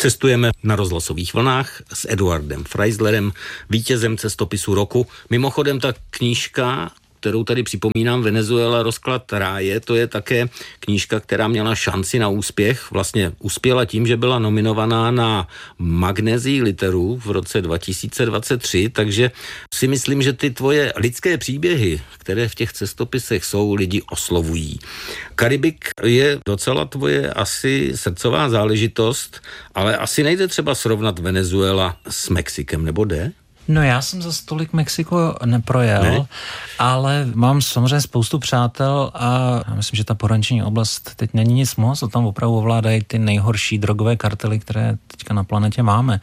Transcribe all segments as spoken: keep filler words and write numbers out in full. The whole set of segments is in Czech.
Cestujeme na rozhlasových vlnách s Eduardem Freislerem, vítězem cestopisu roku. Mimochodem ta knížka, kterou tady připomínám, Venezuela, rozklad ráje, to je také knížka, která měla šanci na úspěch. Vlastně uspěla tím, že byla nominovaná na Magnézii literu v roce dva tisíce dvacet tři, takže si myslím, že ty tvoje lidské příběhy, které v těch cestopisech jsou, lidi oslovují. Karibik je docela tvoje asi srdcová záležitost, ale asi nejde třeba srovnat Venezuela s Mexikem, nebo jde? No já jsem za tolik Mexiko neprojel, ne? Ale mám samozřejmě spoustu přátel a myslím, že ta pohraniční oblast teď není nic moc, to tam opravdu ovládají ty nejhorší drogové kartely, které teďka na planetě máme.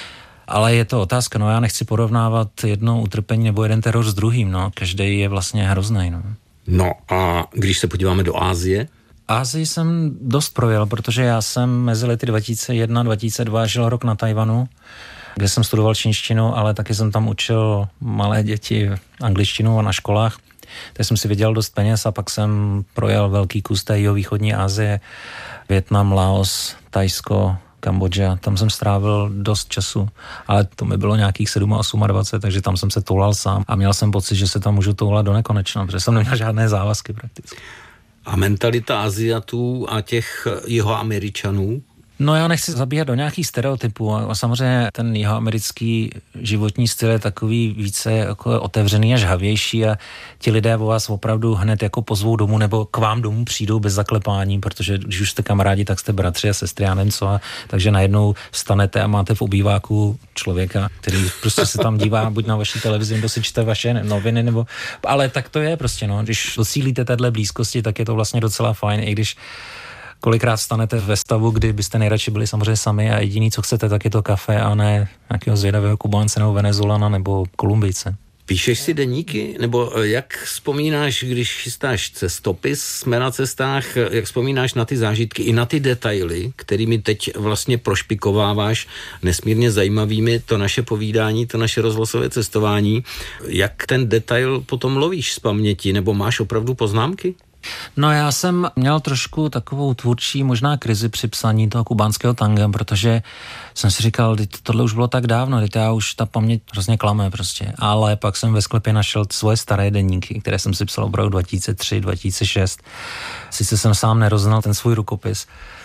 Ale je to otázka, no já nechci porovnávat jedno utrpení nebo jeden teror s druhým, no každý je vlastně hrozný, no. No a když se podíváme do Asie? Asii jsem dost projel, protože já jsem mezi lety dva tisíce jedna dva tisíce dva žil rok na Tajvanu, kde jsem studoval čínštinu, ale taky jsem tam učil malé děti angličtinu na školách. Tak jsem si vydělal dost peněz a pak jsem projel velký kus té jihovýchodní Asie, Vietnam, Laos, Thajsko, Kambodža. Tam jsem strávil dost času, ale to mi bylo nějakých sedm a dvacet osm, takže tam jsem se toulal sám a měl jsem pocit, že se tam můžu toulat do nekonečna, protože jsem neměl žádné závazky prakticky. A mentalita Aziatů a těch Jihoameričanů? No já nechci zabíhat do nějakých stereotypů a samozřejmě ten jihoamerický životní styl je takový více jako otevřený a žhavější a ti lidé o vás opravdu hned jako pozvou domů nebo k vám domů přijdou bez zaklepání, protože když už jste kamarádi, tak jste bratři a sestry a nevím co, a takže najednou vstanete a máte v obýváku člověka, který prostě se tam dívá buď na vaší televizi, nebo si čte vaše noviny, nebo ale tak to je prostě, no, když docílíte téhle blízkosti, tak je to vlastně docela fajn, i když kolikrát stanete ve stavu, kdy byste nejradši byli samozřejmě sami a jediný, co chcete, tak je to kafe a ne nějakého zvědavého Kubánce nebo Venezolana nebo Kolumbijce. Píšeš si deníky? Nebo jak vzpomínáš, když chystáš cestopis, jsme na cestách, jak vzpomínáš na ty zážitky i na ty detaily, kterými teď vlastně prošpikováváš nesmírně zajímavými to naše povídání, to naše rozhlasové cestování. Jak ten detail potom lovíš z paměti? Nebo máš opravdu poznámky? No já jsem měl trošku takovou tvůrčí možná krizi při psaní toho kubánského tanga, protože jsem si říkal, tohle už bylo tak dávno, teď já už ta paměť hrozně klame prostě, ale pak jsem ve sklepě našel svoje staré deníky, které jsem si psal opravdu dva tisíce tři, dva tisíce šest. Sice jsem sám neroznal ten svůj rukopis,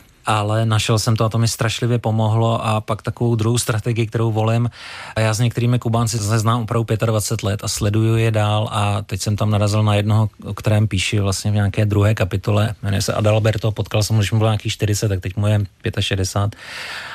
ale našel jsem to a to mi strašlivě pomohlo a pak takovou druhou strategii, kterou volím. A já s některými Kubánci se znám opravdu dvacet pět let a sleduju je dál a teď jsem tam narazil na jednoho, o kterém píši vlastně v nějaké druhé kapitole. Jmenuje se Adalberto, potkal jsem, když mu bylo nějakých čtyřicet, tak teď mu je šedesát pět.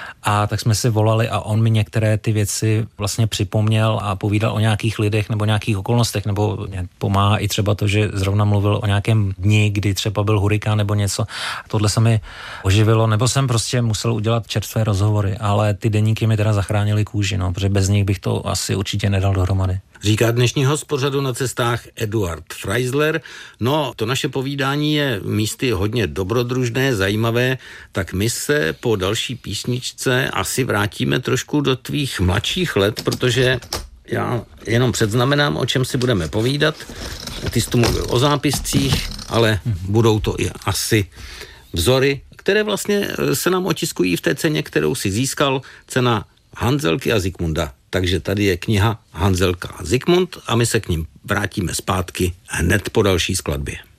A tak jsme si volali a on mi některé ty věci vlastně připomněl a povídal o nějakých lidech nebo nějakých okolnostech, nebo pomáhá i třeba to, že zrovna mluvil o nějakém dni, kdy třeba byl hurikán nebo něco. A tohle se mi oživilo, nebo jsem prostě musel udělat čerstvé rozhovory, ale ty deníky mi teda zachránily kůži, no, protože bez nich bych to asi určitě nedal dohromady. Říká dnešní host pořadu Na cestách Eduard Freisler. No, to naše povídání je místy hodně dobrodružné, zajímavé, tak my se po další písničce asi vrátíme trošku do tvých mladších let, protože já jenom předznamenám, o čem si budeme povídat. Ty jsi tu mluvil o zápiscích, ale budou to i asi vzory, které vlastně se nám otiskují v té ceně, kterou si získal, cena Hanzelky a Zikmunda. Takže tady je kniha Hanzelka a Zikmund a my se k ním vrátíme zpátky hned po další skladbě.